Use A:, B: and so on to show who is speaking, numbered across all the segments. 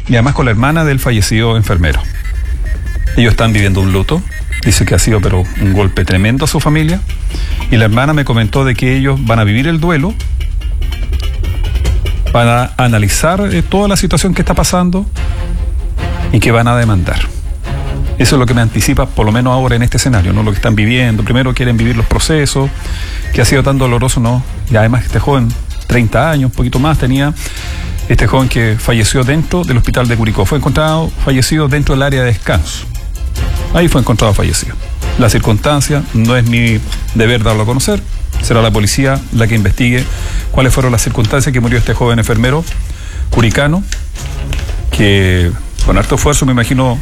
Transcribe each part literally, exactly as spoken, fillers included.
A: y además con la hermana del fallecido enfermero. Ellos están viviendo un luto, dice que ha sido pero un golpe tremendo a su familia, y la hermana me comentó de que ellos van a vivir el duelo, van a analizar eh, toda la situación que está pasando y que van a demandar. Eso es lo que me anticipa, por lo menos ahora en este escenario, ¿no? Lo que están viviendo. Primero quieren vivir los procesos, que ha sido tan doloroso, ¿no? Y además este joven, treinta años, un poquito más, tenía este joven que falleció dentro del hospital de Curicó. Fue encontrado fallecido dentro del área de descanso. Ahí fue encontrado fallecido. La circunstancia no es mi deber darlo a conocer. Será la policía la que investigue cuáles fueron las circunstancias que murió este joven enfermero curicano, que con harto esfuerzo, me imagino,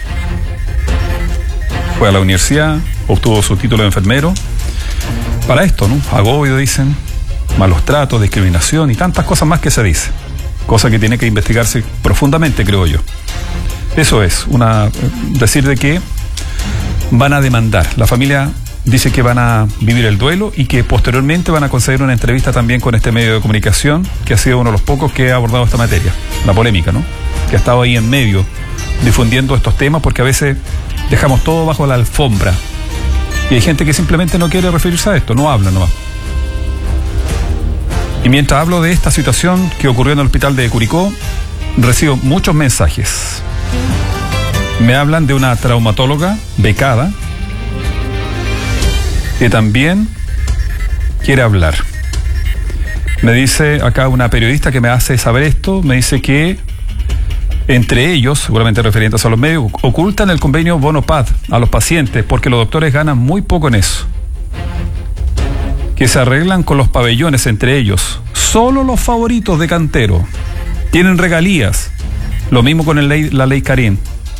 A: fue a la universidad, obtuvo su título de enfermero. Para esto, ¿no? Agobio, dicen, malos tratos, discriminación y tantas cosas más que se dice. Cosa que tiene que investigarse profundamente, creo yo. Eso es, una decir de que van a demandar. La familia dice que van a vivir el duelo y que posteriormente van a conceder una entrevista también con este medio de comunicación, que ha sido uno de los pocos que ha abordado esta materia, la polémica, ¿no? Que ha estado ahí en medio difundiendo estos temas, porque a veces dejamos todo bajo la alfombra y hay gente que simplemente no quiere referirse a esto, no habla nomás. Y mientras hablo de esta situación que ocurrió en el hospital de Curicó, recibo muchos mensajes. Me hablan de una traumatóloga becada que también quiere hablar. Me dice acá una periodista que me hace saber esto, me dice que entre ellos, seguramente referentes a los médicos, ocultan el convenio Bonopad a los pacientes porque los doctores ganan muy poco en eso. Que se arreglan con los pabellones entre ellos. Solo los favoritos de Cantero tienen regalías. Lo mismo con el ley, la ley Karim.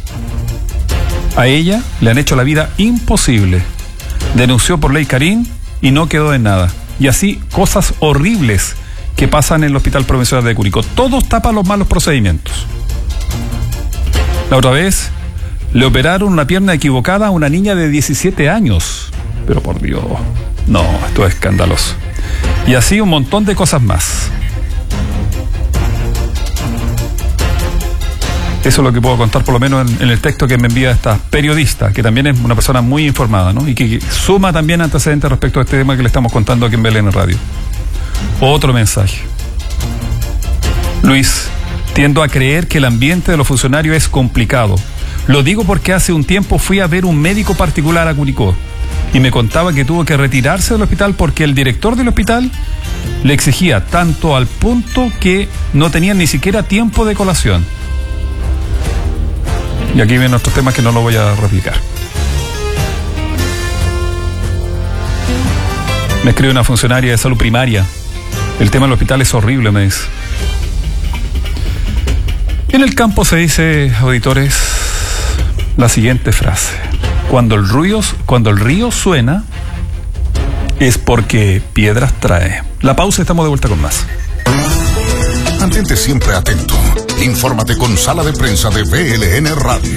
A: A ella le han hecho la vida imposible. Denunció por ley Karim y no quedó en nada. Y así cosas horribles que pasan en el Hospital Provincial de Curicó. Todos tapan los malos procedimientos. La otra vez le operaron una pierna equivocada a una niña de diecisiete años. Pero por Dios, no, esto es escandaloso. Y así un montón de cosas más. Eso es lo que puedo contar, por lo menos en, en el texto que me envía esta periodista, que también es una persona muy informada, ¿no? Y que, que suma también antecedentes respecto a este tema que le estamos contando aquí en Belén Radio. Otro mensaje. Luis, tiendo a creer que el ambiente de los funcionarios es complicado. Lo digo porque hace un tiempo fui a ver un médico particular a Curicó y me contaba que tuvo que retirarse del hospital porque el director del hospital le exigía tanto al punto que no tenían ni siquiera tiempo de colación. Y aquí vienen otros temas que no lo voy a replicar. Me escribe una funcionaria de salud primaria. El tema del hospital es horrible, me dice. En el campo se dice, auditores, la siguiente frase. Cuando el río, cuando el río suena, es porque piedras trae. La pausa, estamos de vuelta con más.
B: Mantente siempre atento. Infórmate con Sala de Prensa de B L N Radio.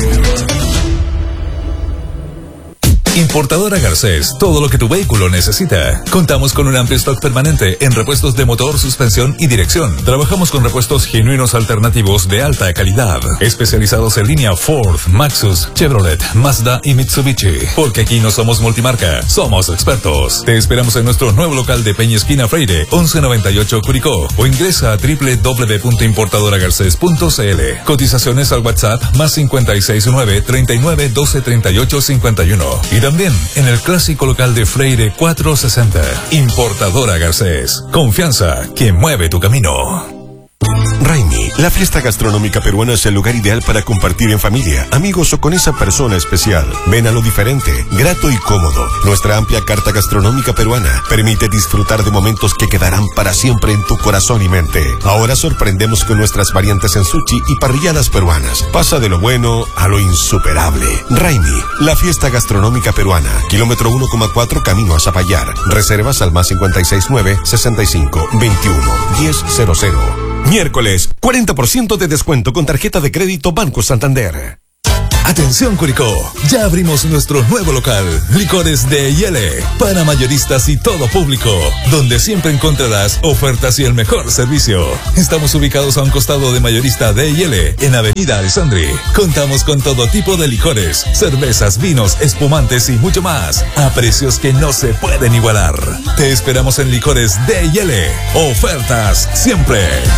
C: Importadora Garcés, todo lo que tu vehículo necesita. Contamos con un amplio stock permanente en repuestos de motor, suspensión y dirección. Trabajamos con repuestos genuinos alternativos de alta calidad, especializados en línea Ford, Maxus, Chevrolet, Mazda y Mitsubishi. Porque aquí no somos multimarca, somos expertos. Te esperamos en nuestro nuevo local de Peña Esquina Freire, once noventa y ocho Curicó, o ingresa a doble u doble u doble u punto importadora garcés punto c l. Cotizaciones al WhatsApp más cincuenta y seis nueve, treinta y nueve, doce, treinta y ocho, cincuenta y uno. Y también en el clásico local de Freire cuatrocientos sesenta. Importadora Garcés. Confianza que mueve tu camino.
D: Raimi, la fiesta gastronómica peruana es el lugar ideal para compartir en familia, amigos o con esa persona especial. Ven a lo diferente, grato y cómodo. Nuestra amplia carta gastronómica peruana permite disfrutar de momentos que quedarán para siempre en tu corazón y mente. Ahora sorprendemos con nuestras variantes en sushi y parrilladas peruanas. Pasa de lo bueno a lo insuperable. Raimi, la fiesta gastronómica peruana. Kilómetro uno coma cuatro camino a Zapallar. Reservas al más cincuenta y seis nueve, sesenta y cinco, veintiuno, diez cero cero. Miércoles, cuarenta por ciento de descuento con tarjeta de crédito Banco Santander.
C: Atención Curicó, ya abrimos nuestro nuevo local, Licores D y L, para mayoristas y todo público, donde siempre encontrarás ofertas y el mejor servicio. Estamos ubicados a un costado de Mayorista D y L, en Avenida Alessandri. Contamos con todo tipo de licores, cervezas, vinos, espumantes y mucho más, a precios que no se pueden igualar. Te esperamos en Licores D y L, ofertas siempre.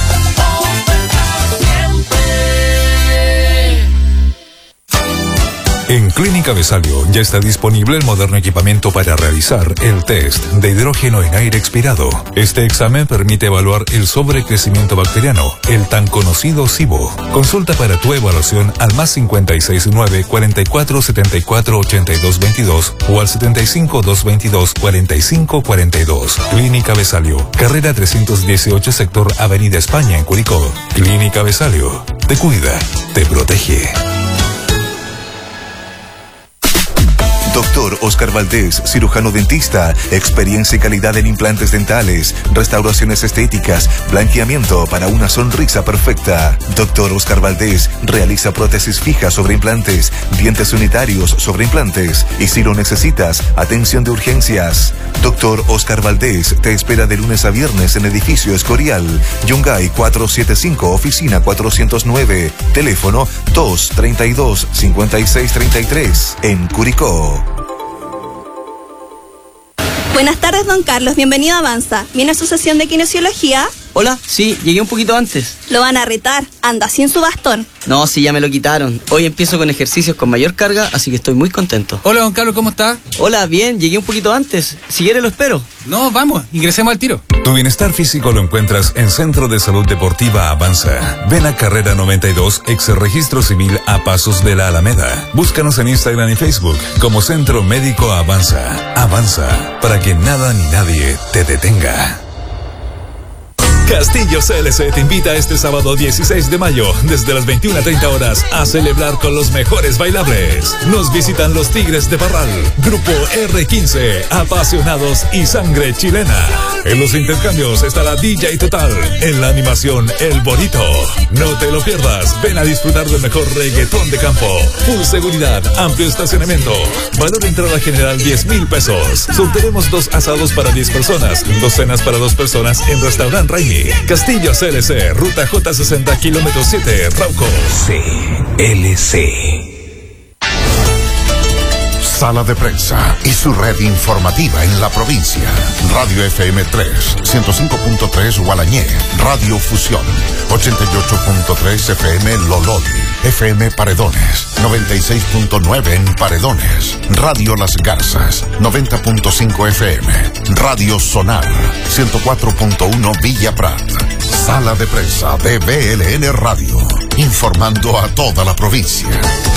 C: En Clínica Besalio ya está disponible el moderno equipamiento para realizar el test de hidrógeno en aire expirado. Este examen permite evaluar el sobrecrecimiento bacteriano, el tan conocido SIBO. Consulta para tu evaluación al más cincuenta y seis nueve, cuarenta y cuatro, setenta y cuatro, ochenta y dos veintidós o al setenta y cinco, doscientos veintidós, cuarenta y cinco cuarenta y dos. Clínica Besalio, carrera trescientos dieciocho, sector Avenida España en Curicó. Clínica Besalio, te cuida, te protege.
E: Doctor Oscar Valdés, cirujano dentista, experiencia y calidad en implantes dentales, restauraciones estéticas, blanqueamiento para una sonrisa perfecta. Doctor Oscar Valdés realiza prótesis fijas sobre implantes, dientes unitarios sobre implantes y si lo necesitas, atención de urgencias. Doctor Oscar Valdés te espera de lunes a viernes en edificio Escorial, Yungay cuatrocientos setenta y cinco, oficina cuatrocientos nueve, teléfono dos treinta y dos, cincuenta y seis treinta y tres, en Curicó.
F: Buenas tardes, don Carlos. Bienvenido a Avanza. ¿Viene a su sesión de kinesiología?
G: Hola, sí, llegué un poquito antes.
F: Lo van a retar. Anda sin su bastón.
G: No, sí, ya me lo quitaron. Hoy empiezo con ejercicios con mayor carga, así que estoy muy contento.
H: Hola, don Carlos, ¿cómo está?
G: Hola, bien, llegué un poquito antes. Si quiere lo espero.
H: No, vamos, ingresemos al tiro.
C: Tu bienestar físico lo encuentras en Centro de Salud Deportiva Avanza. Ven a Carrera noventa y dos, ex Registro Civil a pasos de la Alameda. Búscanos en Instagram y Facebook como Centro Médico Avanza. Avanza, para que nada ni nadie te detenga. Castillo C L C te invita este sábado dieciséis de mayo, desde las veintiuna treinta horas, a celebrar con los mejores bailables. Nos visitan los Tigres de Parral, Grupo R quince, apasionados y sangre chilena. En los intercambios estará D J Total, en la animación El Bonito. No te lo pierdas, ven a disfrutar del mejor reggaetón de campo. Full seguridad, amplio estacionamiento. Valor de entrada general diez mil pesos. Sortearemos dos asados para diez personas, dos cenas para dos personas en Restaurant Raimi. Castillo C L C, ruta J sesenta, kilómetro siete, Rauco.
B: C L C. Sala de Prensa y su red informativa en la provincia. Radio F M tres, ciento cinco punto tres Gualañé. Radio Fusión, ochenta y ocho punto tres F M Lolol. F M Paredones, noventa y seis punto nueve en Paredones. Radio Las Garzas, noventa punto cinco F M. Radio Sonar, ciento cuatro punto uno Villa Prat. Sala de Prensa de B L N Radio, informando a toda la provincia.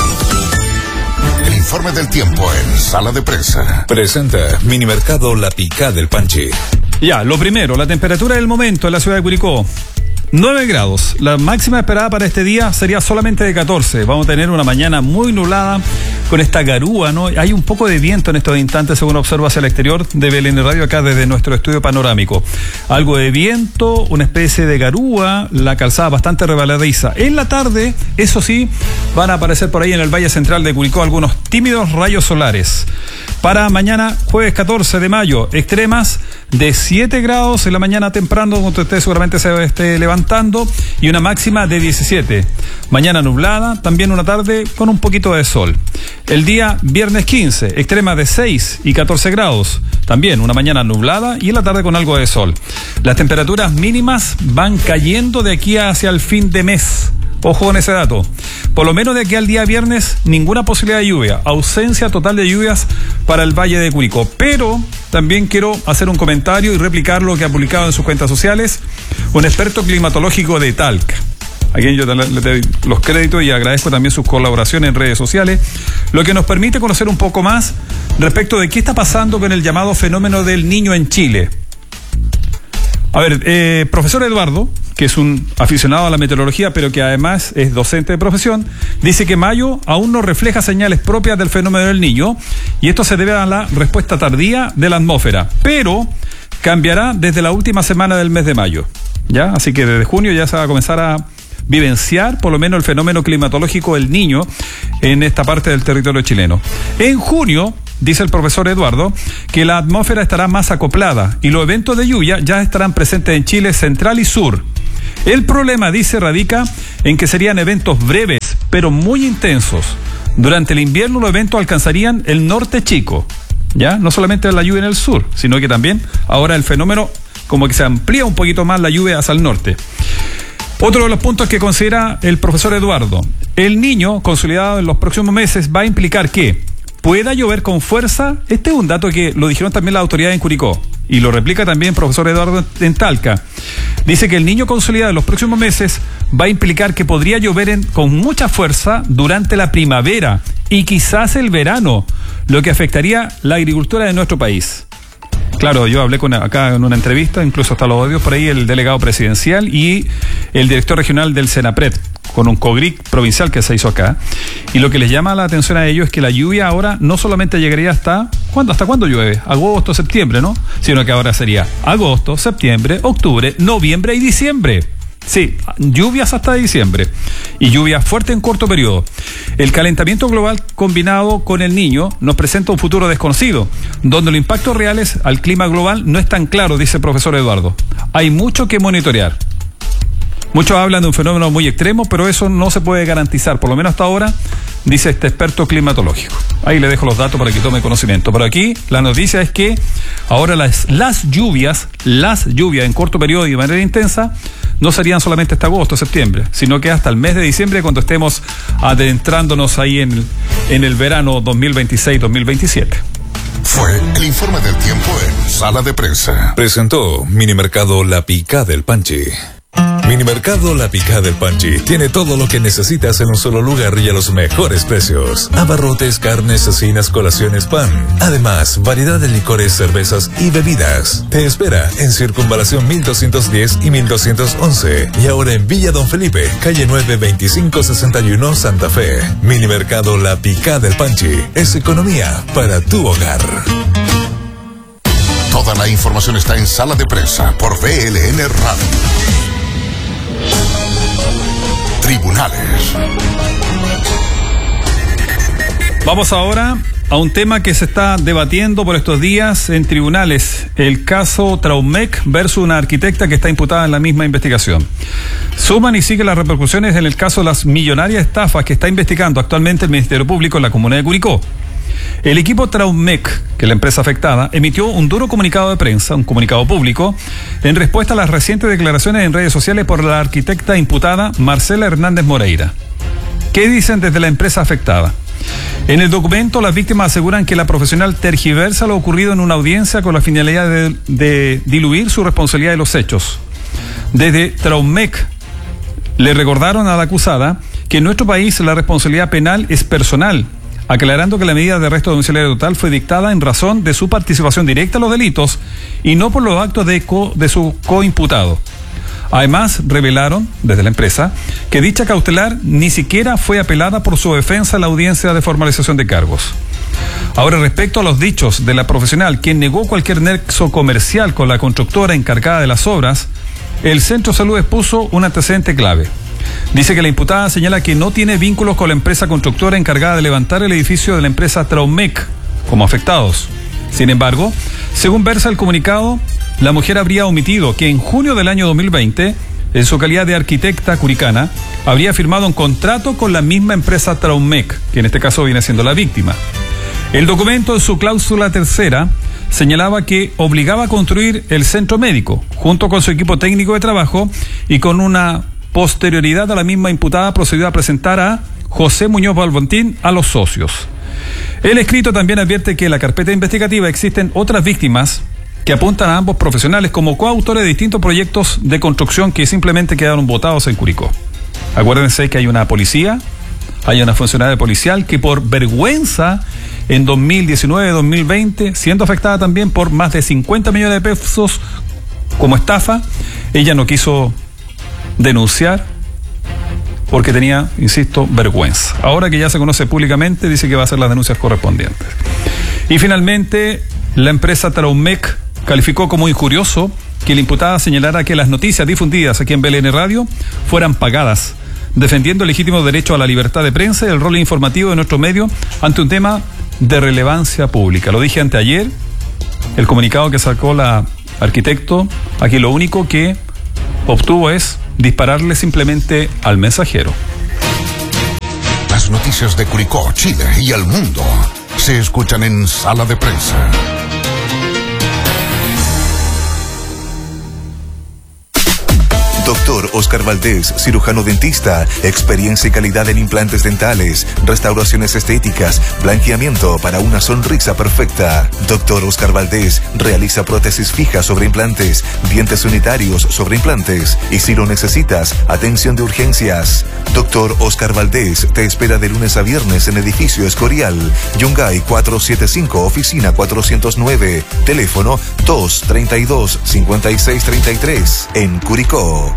B: El informe del tiempo en Sala de Prensa.
C: Presenta Minimercado La Picá del Panchi.
A: Ya, lo primero, la temperatura del momento en la ciudad de Curicó. nueve grados. La máxima esperada para este día sería solamente de catorce. Vamos a tener una mañana muy nublada con esta garúa, ¿no? Hay un poco de viento en estos instantes, según observo hacia el exterior de B L N Radio, acá desde nuestro estudio panorámico. Algo de viento, una especie de garúa, la calzada bastante rebaladiza. En la tarde, eso sí, van a aparecer por ahí en el Valle Central de Curicó algunos tímidos rayos solares. Para mañana, jueves catorce de mayo, extremas de siete grados en la mañana temprano, donde usted seguramente se esté levantando, y una máxima de diecisiete. Mañana nublada, también una tarde con un poquito de sol. El día viernes quince, extrema de seis y catorce grados, también una mañana nublada y en la tarde con algo de sol. Las temperaturas mínimas van cayendo de aquí hacia el fin de mes. Ojo con ese dato. Por lo menos de aquí al día viernes, ninguna posibilidad de lluvia. Ausencia total de lluvias para el Valle de Curicó. Pero también quiero hacer un comentario y replicar lo que ha publicado en sus cuentas sociales un experto climatológico de Talca, a quien yo le doy los créditos y agradezco también sus colaboraciones en redes sociales, lo que nos permite conocer un poco más respecto de qué está pasando con el llamado fenómeno del Niño en Chile. A ver, eh, profesor Eduardo, que es un aficionado a la meteorología, pero que además es docente de profesión, dice que mayo aún no refleja señales propias del fenómeno del Niño, y esto se debe a la respuesta tardía de la atmósfera, pero cambiará desde la última semana del mes de mayo, ¿ya? Así que desde junio ya se va a comenzar a vivenciar por lo menos el fenómeno climatológico del Niño en esta parte del territorio chileno. En junio, dice el profesor Eduardo, que la atmósfera estará más acoplada y los eventos de lluvia ya estarán presentes en Chile central y sur. El problema, dice, radica en que serían eventos breves, pero muy intensos. Durante el invierno los eventos alcanzarían el norte chico, ¿ya? No solamente la lluvia en el sur, sino que también ahora el fenómeno como que se amplía un poquito más la lluvia hacia el norte. Otro de los puntos que considera el profesor Eduardo, el Niño consolidado en los próximos meses va a implicar que pueda llover con fuerza. Este es un dato que lo dijeron también las autoridades en Curicó y lo replica también el profesor Eduardo en Talca. Dice que el Niño consolidado en los próximos meses va a implicar que podría llover en, con mucha fuerza durante la primavera y quizás el verano, lo que afectaría la agricultura de nuestro país. Claro, yo hablé con acá en una entrevista, incluso hasta los audios por ahí, el delegado presidencial y el director regional del Senapred, con un COGRIC provincial que se hizo acá. Y lo que les llama la atención a ellos es que la lluvia ahora no solamente llegaría hasta, ¿cuándo? ¿Hasta cuándo llueve? Agosto, septiembre, ¿no? Sino que ahora sería agosto, septiembre, octubre, noviembre y diciembre. Sí, lluvias hasta diciembre y lluvias fuertes en corto periodo. El calentamiento global combinado con el Niño nos presenta un futuro desconocido, donde los impactos reales al clima global no están claros, dice el profesor Eduardo. Hay mucho que monitorear. Muchos hablan de un fenómeno muy extremo, pero eso no se puede garantizar, por lo menos hasta ahora, dice este experto climatológico. Ahí le dejo los datos para que tome conocimiento. Pero aquí la noticia es que ahora las, las lluvias, las lluvias en corto periodo y de manera intensa, no serían solamente hasta agosto, septiembre, sino que hasta el mes de diciembre, cuando estemos adentrándonos ahí en, en el verano dos mil veintiséis dos mil veintisiete.
B: Fue el informe del tiempo en Sala de Prensa.
C: Presentó Minimercado La Picada del Panchi. Minimercado La Picada del Panchi tiene todo lo que necesitas en un solo lugar y a los mejores precios. Abarrotes, carnes, cecinas, colaciones, pan. Además, variedad de licores, cervezas y bebidas. Te espera en Circunvalación mil doscientos diez y mil doscientos once. Y ahora en Villa Don Felipe, calle nueve veinticinco sesenta y uno, Santa Fe. Minimercado La Picada del Panchi es economía para tu hogar.
B: Toda la información está en Sala de Prensa por V L N Radio. Tribunales.
A: Vamos ahora a un tema que se está debatiendo por estos días en tribunales, el caso Traumec versus una arquitecta que está imputada en la misma investigación. Suman y siguen las repercusiones en el caso de las millonarias estafas que está investigando actualmente el Ministerio Público en la comuna de Curicó. El equipo Traumec, que es la empresa afectada, emitió un duro comunicado de prensa, un comunicado público, en respuesta a las recientes declaraciones en redes sociales por la arquitecta imputada Marcela Hernández Moreira. ¿Qué dicen desde la empresa afectada? En el documento, las víctimas aseguran que la profesional tergiversa lo ocurrido en una audiencia con la finalidad de, de diluir su responsabilidad de los hechos. Desde Traumec le recordaron a la acusada que en nuestro país la responsabilidad penal es personal, aclarando que la medida de arresto domiciliario total fue dictada en razón de su participación directa en los delitos y no por los actos de, co, de su coimputado. Además, revelaron, desde la empresa, que dicha cautelar ni siquiera fue apelada por su defensa en la audiencia de formalización de cargos. Ahora, respecto a los dichos de la profesional, quien negó cualquier nexo comercial con la constructora encargada de las obras, el Centro de Salud expuso un antecedente clave. Dice que la imputada señala que no tiene vínculos con la empresa constructora encargada de levantar el edificio de la empresa Traumec como afectados. Sin embargo, según versa el comunicado, la mujer habría omitido que en junio del año dos mil veinte, en su calidad de arquitecta curicana, habría firmado un contrato con la misma empresa Traumec, que en este caso viene siendo la víctima. El documento, en su cláusula tercera, señalaba que obligaba a construir el centro médico, junto con su equipo técnico de trabajo, y con una posterioridad a la misma imputada procedió a presentar a José Muñoz Balbontín a los socios. El escrito también advierte que en la carpeta investigativa existen otras víctimas que apuntan a ambos profesionales como coautores de distintos proyectos de construcción que simplemente quedaron botados en Curicó. Acuérdense que hay una policía, hay una funcionaria policial que por vergüenza en dos mil diecinueve dos mil veinte, siendo afectada también por más de cincuenta millones de pesos como estafa, ella no quiso denunciar porque tenía, insisto, vergüenza. Ahora que ya se conoce públicamente, dice que va a hacer las denuncias correspondientes. Y finalmente, la empresa Traumec calificó como injurioso que la imputada señalara que las noticias difundidas aquí en B L N Radio fueran pagadas, defendiendo el legítimo derecho a la libertad de prensa y el rol informativo de nuestro medio ante un tema de relevancia pública. Lo dije anteayer, el comunicado que sacó la arquitecto, aquí lo único que obtuvo es dispararle simplemente al mensajero.
B: Las noticias de Curicó, Chile y el mundo se escuchan en Sala de Prensa.
E: Doctor Oscar Valdés, cirujano dentista, experiencia y calidad en implantes dentales, restauraciones estéticas, blanqueamiento para una sonrisa perfecta. Doctor Oscar Valdés realiza prótesis fijas sobre implantes, dientes unitarios sobre implantes y si lo necesitas, atención de urgencias. Doctor Oscar Valdés te espera de lunes a viernes en edificio Escorial, Yungay cuatrocientos setenta y cinco, oficina cuatrocientos nueve, teléfono dos treinta y dos, cincuenta y seis treinta y tres, en Curicó.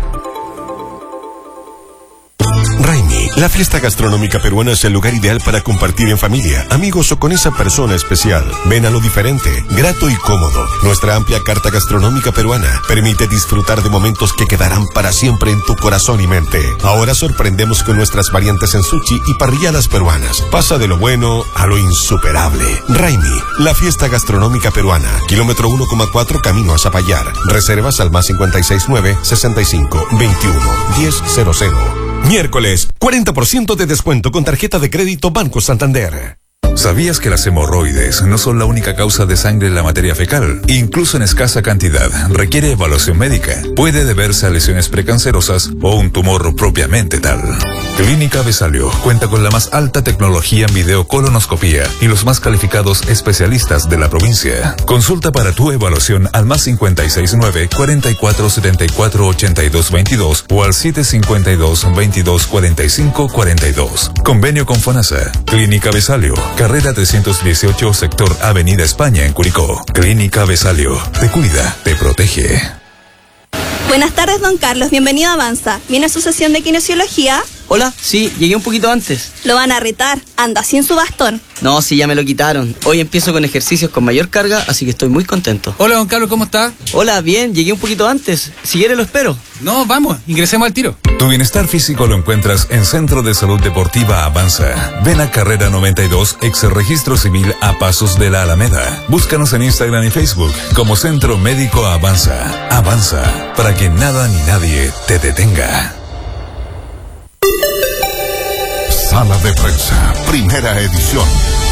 D: Raimi, la fiesta gastronómica peruana es el lugar ideal para compartir en familia, amigos o con esa persona especial. Ven a lo diferente, grato y cómodo. Nuestra amplia carta gastronómica peruana permite disfrutar de momentos que quedarán para siempre en tu corazón y mente. Ahora sorprendemos con nuestras variantes en sushi y parrilladas peruanas. Pasa de lo bueno a lo insuperable. Raimi, la fiesta gastronómica peruana. Kilómetro uno coma cuatro, camino a Zapallar. Reservas al más cincuenta y seis nueve, sesenta y cinco, veintiuno, diez cero cero. Miércoles, cuarenta por ciento de descuento con tarjeta de crédito Banco Santander.
C: ¿Sabías que las hemorroides no son la única causa de sangre en la materia fecal? Incluso en escasa cantidad, requiere evaluación médica. Puede deberse a lesiones precancerosas o un tumor propiamente tal. Clínica Besalio cuenta con la más alta tecnología en videocolonoscopía y los más calificados especialistas de la provincia. Consulta para tu evaluación al más cincuenta y seis nueve, cuarenta y cuatro setenta y cuatro ochenta y dos veintidós o al siete cincuenta y dos, veintidós cuarenta y cinco cuarenta y dos. Convenio con FONASA. Clínica Besalio. Carrera trescientos dieciocho, sector Avenida España, en Curicó. Clínica Besalio. Te cuida, te protege.
F: Buenas tardes, don Carlos. Bienvenido a Avanza. ¿Viene a su sesión de kinesiología?
G: Hola, sí, llegué un poquito antes.
F: Lo van a retar. Anda sin su bastón.
G: No, sí, ya me lo quitaron. Hoy empiezo con ejercicios con mayor carga, así que estoy muy contento.
H: Hola, don Carlos, ¿cómo está?
G: Hola, bien, llegué un poquito antes. Si quiere lo espero.
H: No, vamos, ingresemos al tiro.
C: Tu bienestar físico lo encuentras en Centro de Salud Deportiva Avanza. Ven a Carrera noventa y dos, ex registro civil a pasos de la Alameda. Búscanos en Instagram y Facebook como Centro Médico Avanza. Avanza, para que nada ni nadie te detenga.
B: Sala de Prensa, primera edición.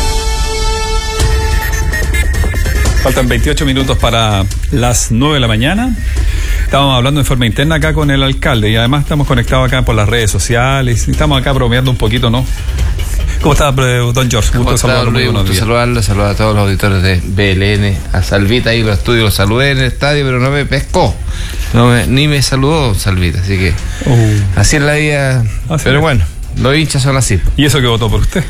A: Faltan veintiocho minutos para las nueve de la mañana. Estamos hablando en forma interna acá con el alcalde y además estamos conectados acá por las redes sociales. Estamos acá bromeando un poquito, ¿no? ¿Cómo está, don George?
I: Gusto saludarlo. Luis, gusto saludarlo, saludo a todos los auditores de B L N, a Salvita ahí los estudios, lo saludé en el estadio, pero no me pescó. No me, ni me saludó Salvita, así que uh. así es la vida. Así pero es. Bueno, los hinchas son así.
A: ¿Y eso que votó por usted?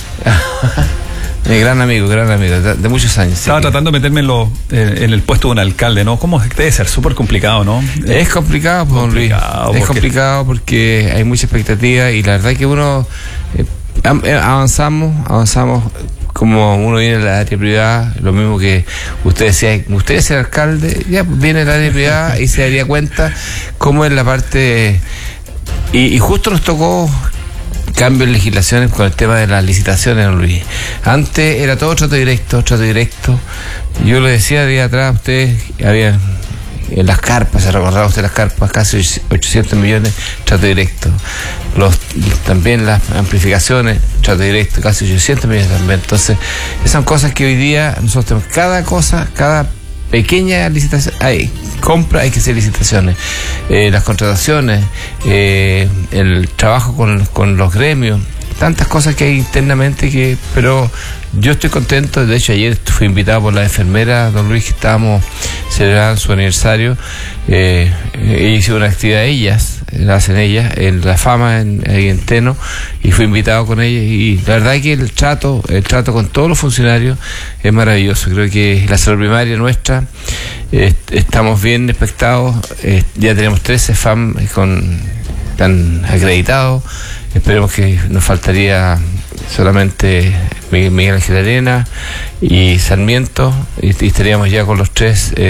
I: Mi gran amigo, gran amigo, de, de muchos años.
A: Estaba sí, tratando de meterme en, lo, en, en el puesto de un alcalde, ¿no? ¿Cómo debe ser? Súper complicado, ¿no?
I: Es complicado, pues, don Luis. Es complicado porque hay mucha expectativa y la verdad que uno eh, avanzamos, avanzamos como uno viene del área privada, lo mismo que usted decía, usted es el alcalde, ya viene del área privada y se daría cuenta cómo es la parte. Y, y justo nos tocó cambio en legislaciones con el tema de las licitaciones, don Luis. Antes era todo trato directo, trato directo. Yo le decía día atrás a ustedes, había en las carpas, se recordaba usted las carpas, casi ochocientos millones, trato directo. Los, también las amplificaciones, trato directo, casi ochocientos millones también. Entonces, esas son cosas que hoy día nosotros tenemos, cada cosa, cada pequeña licitación, hay compra, hay que hacer licitaciones, eh, las contrataciones, eh, el trabajo con, con los gremios, tantas cosas que hay internamente que, pero yo estoy contento. De hecho, ayer fui invitado por la enfermera, don Luis, que estábamos celebrando su aniversario, eh, eh, hice una actividad de ellas, la hacen ellas, en La Fama, en, ahí en Teno, y fui invitado con ellas, y la verdad es que el trato, el trato con todos los funcionarios es maravilloso. Creo que la salud primaria nuestra, eh, estamos bien expectados, eh, ya tenemos trece F A M con, tan acreditados. Esperemos que nos faltaría solamente Miguel Ángel Arena y Sarmiento y, y estaríamos ya con los tres eh,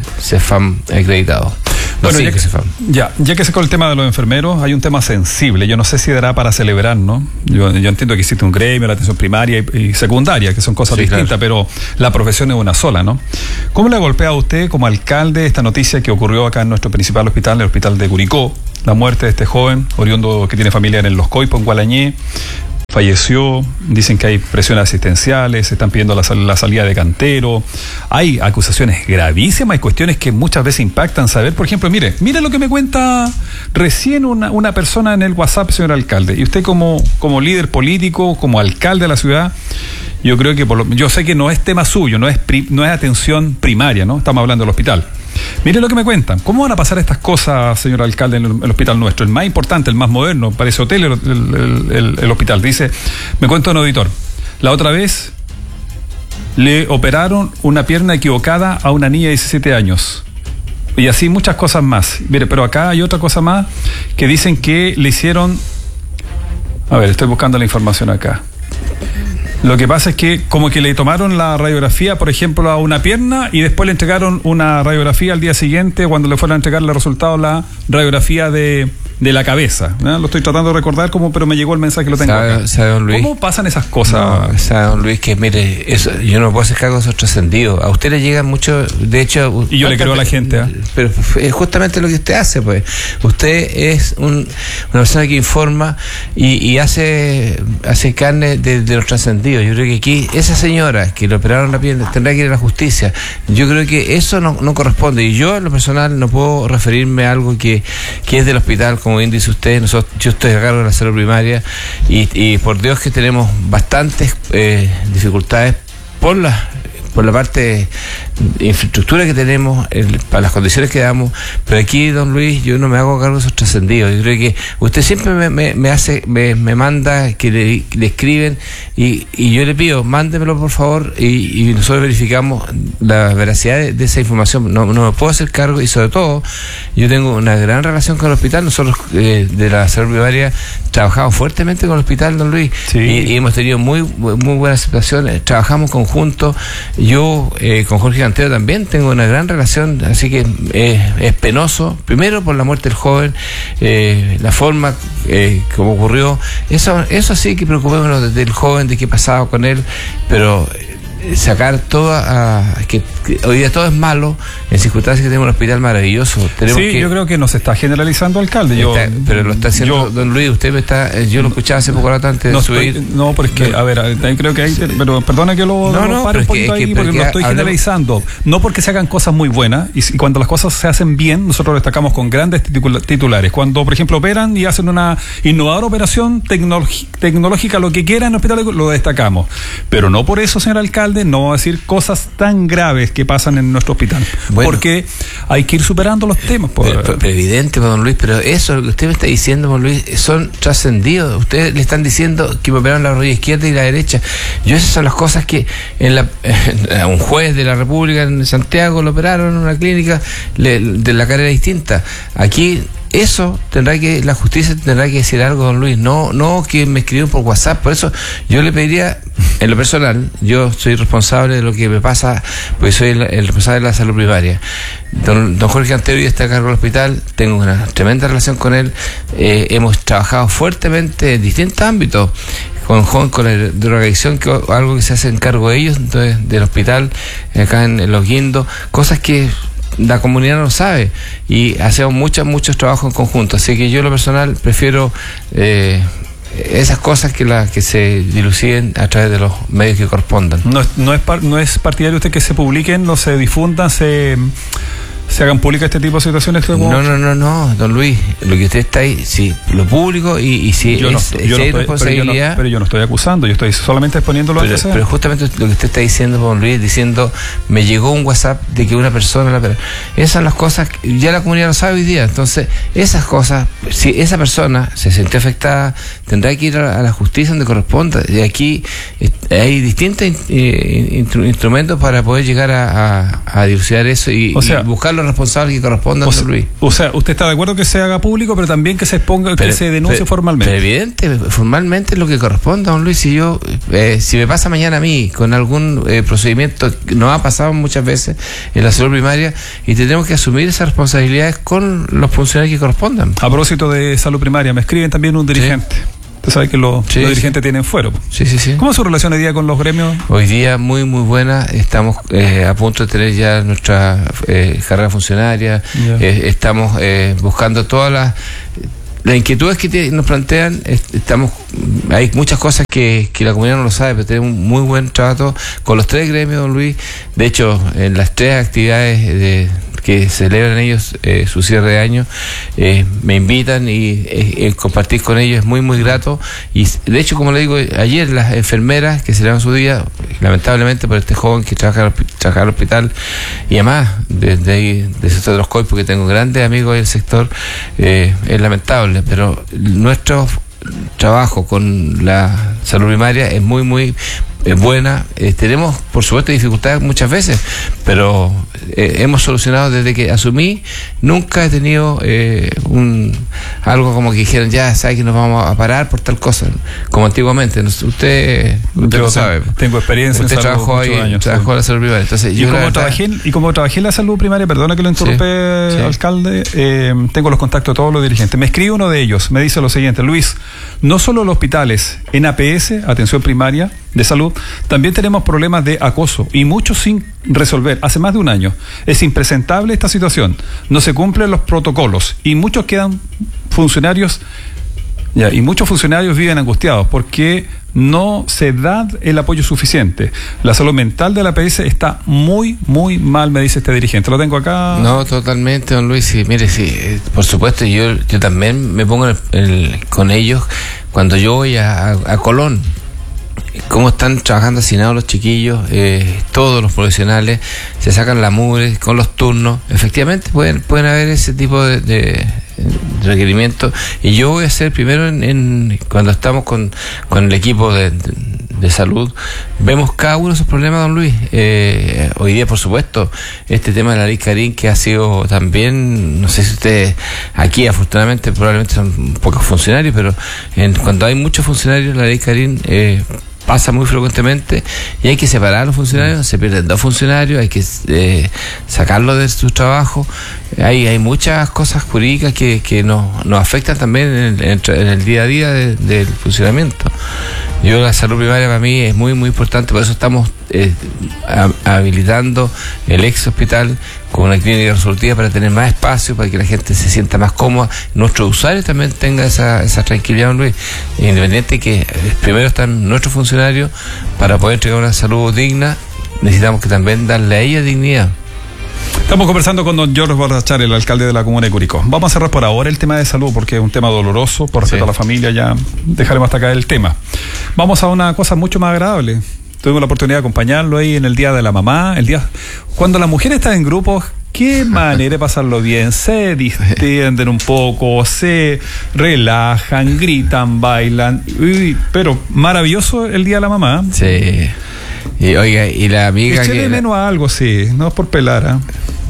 I: CEFAM acreditado.
A: Bueno, ya que, ya, ya que se con el tema de los enfermeros, hay un tema sensible. Yo no sé si dará para celebrar, ¿no? Yo, yo entiendo que existe un gremio, la atención primaria y, y secundaria, que son cosas sí, distintas, claro. Pero la profesión es una sola, ¿no? ¿Cómo le golpea a usted, como alcalde, esta noticia que ocurrió acá en nuestro principal hospital, el hospital de Curicó? La muerte de este joven, oriundo que tiene familia en Los Coipos, en Gualañé. Falleció, dicen que hay presiones asistenciales, se están pidiendo la, sal, la salida de cantero, hay acusaciones gravísimas, hay cuestiones que muchas veces impactan saber. Por ejemplo, mire, mire lo que me cuenta recién una, una persona en el WhatsApp, señor alcalde, y usted como, como líder político, como alcalde de la ciudad, yo creo que, por lo, yo sé que no es tema suyo, no es, pri, no es atención primaria, ¿no? Estamos hablando del hospital. Mire lo que me cuentan. ¿Cómo van a pasar estas cosas, señor alcalde, en el, el hospital nuestro? El más importante, el más moderno, parece hotel el, el, el, el hospital. Dice, me cuenta un auditor, la otra vez le operaron una pierna equivocada a una niña de diecisiete años. Y así muchas cosas más. Mire, pero acá hay otra cosa más que dicen que le hicieron... A ver, estoy buscando la información acá. Lo que pasa es que como que le tomaron la radiografía, por ejemplo, a una pierna y después le entregaron una radiografía al día siguiente cuando le fueron a entregar el resultado, la radiografía de, de la cabeza. ¿No? Lo estoy tratando de recordar, como, pero me llegó el mensaje, lo tengo
I: ¿Sabe,
A: acá.
I: ¿sabe, don Luis?
A: ¿Cómo pasan esas cosas?
I: No, sabe, don Luis, que mire, eso, yo no puedo hacer cargo de esos trascendidos. A usted le llegan mucho, de hecho...
A: Y yo le creo a la gente. ¿eh?
I: Pero es justamente lo que usted hace, pues. Usted es un, una persona que informa y, y hace, hace carne de, de los trascendidos. Yo creo que aquí, esa señora que le operaron la pierna tendrá que ir a la justicia. Yo creo que eso no, no corresponde. Y yo, en lo personal, no puedo referirme a algo que, que es del hospital, como bien dice usted. Nosotros, yo estoy a cargo de la salud primaria y, y por Dios que tenemos bastantes eh, dificultades por la por la parte de infraestructura que tenemos, el, para las condiciones que damos, pero aquí, don Luis, yo no me hago cargo de esos trascendidos. Yo creo que usted siempre me, me, me hace, me, me manda que le, le escriben y, y yo le pido, mándemelo por favor y, y nosotros verificamos la veracidad de, de esa información. No, no me puedo hacer cargo y sobre todo, yo tengo una gran relación con el hospital. Nosotros eh, de la salud primaria trabajamos fuertemente con el hospital, don Luis, sí. y, y hemos tenido muy, muy buenas aceptaciones, trabajamos conjuntos. Yo eh, con Jorge Cantero también tengo una gran relación, así que eh, es penoso, primero por la muerte del joven, eh, la forma eh, como ocurrió, eso eso sí que preocupémonos del joven, de qué pasaba con él, pero sacar todo a, que, que hoy día todo es malo en circunstancias que tenemos un hospital maravilloso. Tenemos
A: sí,
I: que,
A: yo creo que nos está generalizando, alcalde. Yo,
I: está, pero lo está haciendo yo, don Luis, usted me está, yo lo escuchaba hace poco rato antes
A: no
I: de subir.
A: Estoy, no, pero es que, a ver, ahí creo que hay, pero perdona que lo,
I: no,
A: lo
I: no,
A: pare un poquito
I: que,
A: ahí,
I: que,
A: porque
I: que
A: lo estoy
I: hablemos,
A: generalizando. No porque se hagan cosas muy buenas, y, y cuando las cosas se hacen bien, nosotros lo destacamos con grandes titulares. Cuando, por ejemplo, operan y hacen una innovadora operación tecnológica, lo que quieran en el hospital, lo destacamos. Pero no por eso, señor alcalde, no va a decir cosas tan graves que pasan en nuestro hospital, bueno, porque hay que ir superando los temas. Por...
I: Pero, pero, pero evidente, don Luis, pero eso que usted me está diciendo, don Luis, son trascendidos. Ustedes le están diciendo que me operaron la rodilla izquierda y la derecha. Yo esas son las cosas que en la, a un juez de la República en Santiago lo operaron en una clínica le, de la carrera distinta. Aquí eso tendrá que, la justicia tendrá que decir algo, don Luis, no, no que me escribieron por WhatsApp. Por eso yo le pediría, en lo personal, yo soy responsable de lo que me pasa, porque soy el, el responsable de la salud primaria. Don, don Jorge Cantero está a cargo del hospital, tengo una tremenda relación con él, eh, hemos trabajado fuertemente en distintos ámbitos, con, con la drogadicción, que algo que se hace en cargo de ellos, entonces, del hospital, acá en, en Los Guindos, cosas que la comunidad no sabe, y hacemos muchos, muchos trabajos en conjunto, así que yo en lo personal prefiero eh, esas cosas que la que se diluciden a través de los medios que correspondan.
A: No, no, es, par, no es partidario usted que se publiquen, no se difundan, se... se hagan públicas este tipo de situaciones.
I: No, no, no, no, don Luis, lo que usted está ahí, sí, lo público y, y si
A: yo
I: es,
A: no, yo
I: si hay
A: no estoy,
I: responsabilidad.
A: Pero yo, no, pero yo no estoy acusando, yo estoy solamente exponiéndolo
I: pero,
A: a que
I: pero justamente lo que usted está diciendo, don Luis, diciendo, me llegó un WhatsApp de que una persona la opera. Esas son las cosas, ya la comunidad lo sabe hoy día, entonces, esas cosas, si esa persona se sintió afectada, tendrá que ir a, a la justicia donde corresponda. Y aquí hay distintos eh, instru- instrumentos para poder llegar a, a, a dilucidar eso y,
A: o sea,
I: y buscar los responsables que correspondan,
A: o
I: don Luis.
A: O sea, usted está de acuerdo que se haga público, pero también que se exponga, pero, que se denuncie
I: pero,
A: formalmente.
I: Pero evidente, formalmente es lo que corresponda, don Luis. Si yo, eh, si me pasa mañana a mí con algún eh, procedimiento, nos ha pasado muchas veces en la salud primaria, y tendremos que asumir esas responsabilidades con los funcionarios que correspondan.
A: A propósito de salud primaria, me escriben también un dirigente. Sí. Usted sabe que los, sí, los dirigentes sí. tienen fuero.
I: Sí, sí, sí.
A: ¿Cómo es su relación hoy día con los gremios?
I: Hoy día muy, muy buena. Estamos eh, a punto de tener ya nuestra eh, carrera funcionaria. Yeah. Eh, estamos eh, buscando todas las... Las inquietudes que te, nos plantean, estamos, hay muchas cosas que, que la comunidad no lo sabe, pero tenemos un muy buen trato con los tres gremios, don Luis. De hecho, en las tres actividades de, que celebran ellos eh, su cierre de año, eh, me invitan y eh, compartir con ellos es muy, muy grato. Y de hecho, como le digo, ayer las enfermeras que celebran su día, lamentablemente por este joven que trabaja, trabaja en el hospital, y además desde ahí, del sector de los C O I, porque tengo grandes amigos del sector, eh, es lamentable. Pero nuestro trabajo con la salud primaria es muy, muy eh, buena. Eh, tenemos, por supuesto, dificultades muchas veces, pero eh, hemos solucionado desde que asumí. Nunca he tenido eh, un algo como que dijeran, ya sabe que nos vamos a parar por tal cosa, como antiguamente. Usted, usted lo sabe.
A: Tengo experiencia
I: usted
A: en salud,
I: trabajó ahí,
A: años,
I: trabajó sí. en la salud primaria. Entonces,
A: y,
I: yo
A: como
I: verdad,
A: trabajé, y como trabajé en la salud primaria, perdona que lo interrumpe, sí, sí. alcalde, eh, tengo los contactos de todos los dirigentes. Me escribe uno de ellos, me dice lo siguiente: Luis, no solo los hospitales en A P S, atención primaria de salud, también tenemos problemas de acoso y muchos sin resolver. Hace más de un año es impresentable esta situación, no se cumplen los protocolos y muchos quedan funcionarios ya, y muchos funcionarios viven angustiados porque no se da el apoyo suficiente. La salud mental de la A P S está muy, muy mal, me dice este dirigente. Lo tengo acá.
I: No, totalmente, don Luis. Sí, mire, sí, por supuesto, yo, yo también me pongo el, el, con ellos cuando yo voy a, a, a Colón. Cómo están trabajando hacinados los chiquillos, eh, todos los profesionales, se sacan la mugre con los turnos. Efectivamente pueden pueden haber ese tipo de, de, de requerimientos, y yo voy a hacer primero en, en cuando estamos con, con el equipo de, de, de salud, vemos cada uno de esos problemas, don Luis. Eh, hoy día, por supuesto, este tema de la ley Carín, que ha sido también, no sé si ustedes aquí afortunadamente probablemente son pocos funcionarios, pero en, cuando hay muchos funcionarios, la ley Carín eh, pasa muy frecuentemente y hay que separar a los funcionarios. Se pierden dos funcionarios, hay que eh, sacarlos de su trabajo. Hay, hay muchas cosas jurídicas que, que nos, nos afectan también en el, en el día a día de, del funcionamiento. Yo, la salud primaria para mí es muy, muy importante, por eso estamos eh, habilitando el ex hospital con una clínica resolutiva para tener más espacio, para que la gente se sienta más cómoda, nuestros usuarios también tengan esa, esa tranquilidad, Luis, independiente que primero están nuestros funcionarios para poder entregar una salud digna, necesitamos que también darle a ella dignidad.
A: Estamos conversando con don George Bordachar, el alcalde de la comuna de Curicó. Vamos a cerrar por ahora el tema de salud porque es un tema doloroso, por respeto sí. a la familia, ya dejaremos hasta acá el tema. Vamos a una cosa mucho más agradable. Tuvimos la oportunidad de acompañarlo ahí en el Día de la Mamá, el día cuando la mujer está en grupos. Qué manera de pasarlo bien, se distienden un poco, se relajan, gritan, bailan, uy, pero maravilloso el Día de la Mamá.
I: Sí. Y oiga, y la amiga
A: Eché
I: que...
A: de menos a algo, sí, no es por pelar, ¿eh?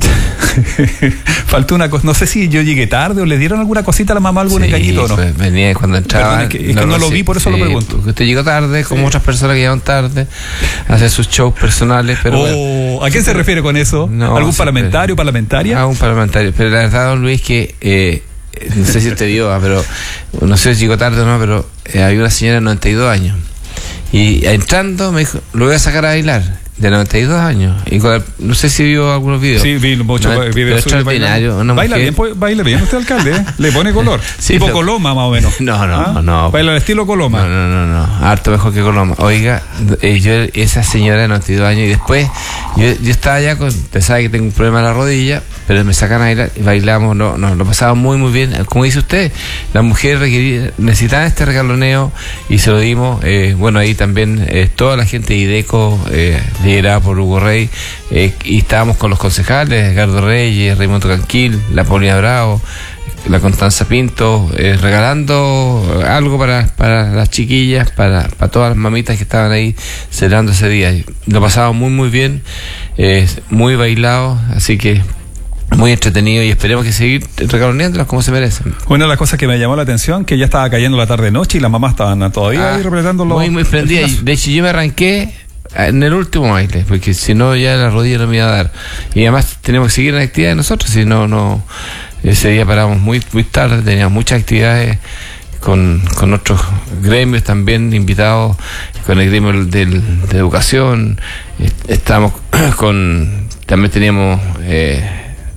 A: Faltó una cosa, no sé si yo llegué tarde o le dieron alguna cosita a la mamá, algún
I: sí,
A: engañito o no.
I: Pues venía cuando entraba.
A: Perdón, es que, es no, que no lo vi, por eso sí, lo pregunto.
I: Porque usted llegó tarde, como sí. otras personas que llegan tarde, a hacer sus shows personales. Pero
A: oh,
I: bueno,
A: ¿a quién se refiere con eso?
I: No,
A: ¿Algún
I: sí,
A: parlamentario o parlamentaria?
I: A un parlamentario. Pero la verdad, don Luis, que eh, no sé si usted vio, pero no sé si llegó tarde o no, pero eh, había una señora de noventa y dos años. Y entrando me dijo, lo voy a sacar a bailar. De noventa y dos años. Y con el, no sé si vio algunos videos.
A: Sí, vi muchos
I: no,
A: videos.
I: Extraordinario. Una
A: baila
I: mujer...
A: bien, baila bien usted, alcalde, ¿eh? Le pone color. Sí, tipo pero... Coloma, más o menos.
I: No, no,
A: ¿Ah?
I: no.
A: Baila al estilo Coloma.
I: No, no, no, no. Harto mejor que Coloma. Oiga, eh, yo, esa señora de noventa y dos años, y después, yo, yo estaba ya con, usted sabe que tengo un problema en la rodilla, pero me sacan a bailar y bailamos, no, no, lo pasamos muy, muy bien. Como dice usted, las mujeres requerían, necesitaban este regaloneo y se lo dimos. Eh, bueno, ahí también eh, toda la gente de IDECO, eh, liderada por Hugo Rey, eh, y estábamos con los concejales, Edgardo Reyes, Raimundo Canquil, la Paulina Bravo, la Constanza Pinto, eh, regalando algo para, para las chiquillas, para, para todas las mamitas que estaban ahí celebrando ese día. Lo pasamos muy muy bien, eh, muy bailado, así que muy entretenido, y esperemos que seguir regaloneándolas como se merecen.
A: Una de las cosas que me llamó la atención, que ya estaba cayendo la tarde-noche y las mamás estaban todavía
I: ah,
A: ahí repletando los...
I: Muy, muy prendidas. De hecho, yo me arranqué en el último baile, porque si no ya la rodilla no me iba a dar. Y además tenemos que seguir en actividades nosotros, si no, no... Ese día paramos muy, muy tarde, teníamos muchas actividades con, con otros gremios también invitados, con el gremio del, de educación, estamos con... También teníamos... Eh,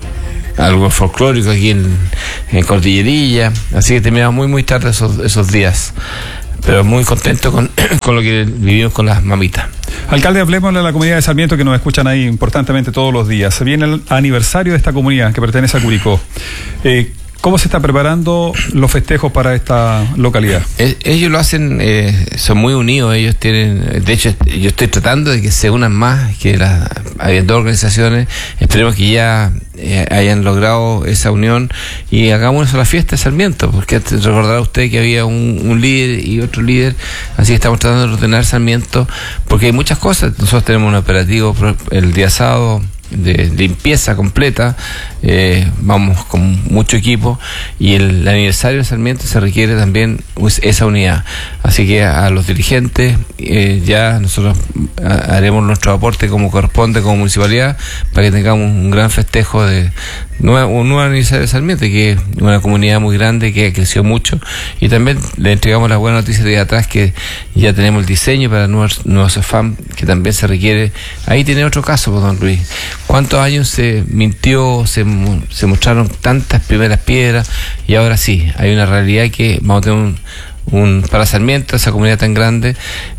I: algo folclórico aquí en, en Cordillerilla, así que terminamos muy muy tarde esos, esos días, pero muy contento con, con lo que vivimos con las mamitas.
A: Alcalde, hablemos de la comunidad de Sarmiento, que nos escuchan ahí importantemente todos los días. Se viene el aniversario de esta comunidad que pertenece a Curicó. Eh, ¿Cómo se está preparando los festejos para esta localidad?
I: Ellos lo hacen, eh, son muy unidos, ellos tienen, de hecho yo estoy tratando de que se unan más, que las, hay dos organizaciones, esperemos que ya eh, hayan logrado esa unión y hagamos una sola fiesta de Sarmiento, porque recordará usted que había un, un líder y otro líder, así que estamos tratando de ordenar Sarmiento, porque hay muchas cosas. Nosotros tenemos un operativo el día sábado de limpieza completa, eh, vamos con mucho equipo, y el aniversario de Sarmiento se requiere también pues, esa unidad, así que a, a los dirigentes eh, ya nosotros a, haremos nuestro aporte como corresponde como municipalidad para que tengamos un gran festejo de nuevo, un nuevo aniversario de Sarmiento, que es una comunidad muy grande que creció mucho, y también le entregamos la buena noticia de atrás que ya tenemos el diseño para nuevos, nuevos C E F A M, que también se requiere. Ahí tiene otro caso, pues, don Luis. ¿Cuántos años se mintió, se, se mostraron tantas primeras piedras, y ahora sí, hay una realidad que vamos a tener un, un para Sarmiento, esa comunidad tan grande,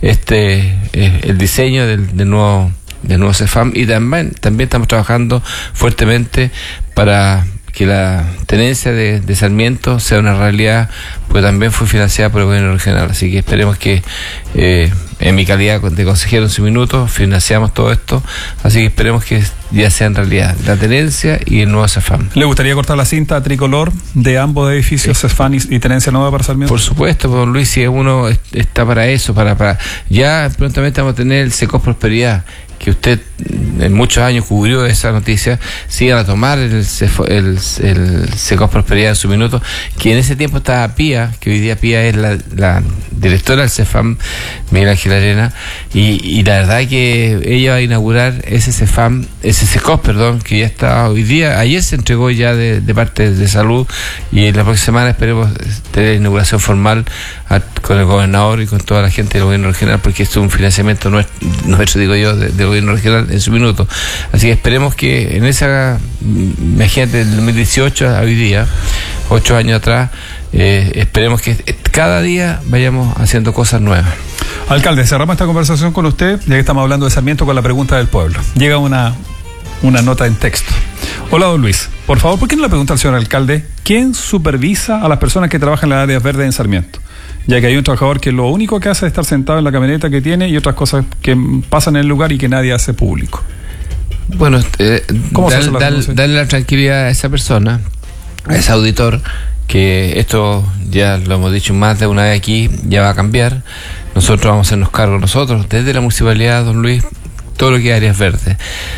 I: este eh, el diseño del, del nuevo del nuevo C E F A M, y también, también estamos trabajando fuertemente para que la tenencia de, de Sarmiento sea una realidad, pues también fue financiada por el gobierno regional, así que esperemos que eh, en mi calidad de consejero en su minuto financiamos todo esto, así que esperemos que ya sea en realidad la tenencia y el nuevo C E F A M.
A: ¿Le gustaría cortar la cinta tricolor de ambos edificios, sí, C E F A M y, y tenencia nueva para Sarmiento?
I: Por supuesto, don Luis, si uno está para eso, para, para ya prontamente vamos a tener el SECOS Prosperidad, que usted en muchos años cubrió esa noticia, sigan a tomar el, el, el SECOS Prosperidad en su minuto, que en ese tiempo estaba Pía, que hoy día Pía es la, la directora del C E F A M, Miguel Ángel Arena, y, y la verdad que ella va a inaugurar ese C E F A M, ese SECOS, perdón, que ya está hoy día, ayer se entregó ya de, de parte de salud, y en la próxima semana esperemos tener inauguración formal a, con el gobernador y con toda la gente del gobierno regional, porque esto es un financiamiento nuestro, nuestro digo yo, de, del gobierno regional en su minuto. Así que esperemos que en esa, imagínate, del dos mil dieciocho a hoy día, ocho años atrás, eh, esperemos que cada día vayamos haciendo cosas nuevas.
A: Alcalde, cerramos esta conversación con usted, ya que estamos hablando de Sarmiento, con la pregunta del pueblo. Llega una, una nota en texto. Hola, don Luis. Por favor, ¿por qué no le pregunta al señor alcalde quién supervisa a las personas que trabajan en las áreas verdes en Sarmiento? Ya que hay un trabajador que lo único que hace es estar sentado en la camioneta que tiene y otras cosas que pasan en el lugar y que nadie hace público.
I: Bueno, eh, dale, dale, dale la tranquilidad a esa persona, a ese auditor, que esto ya lo hemos dicho más de una vez aquí, ya va a cambiar. Nosotros vamos a hacernos cargo nosotros, desde la municipalidad, don Luis, todo lo que es áreas verdes.